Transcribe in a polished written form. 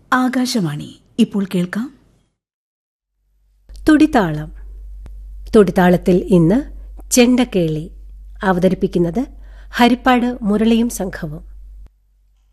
ആകാശവാണി. ഇപ്പോൾ കേൾക്കാം തുടിതാളം. തുടിതാളത്തിൽ ഇന്ന് ചെണ്ടക്കേളി. അവതരിപ്പിക്കുന്നത് ഹരിപ്പാട് മുരളിയും സംഘവും.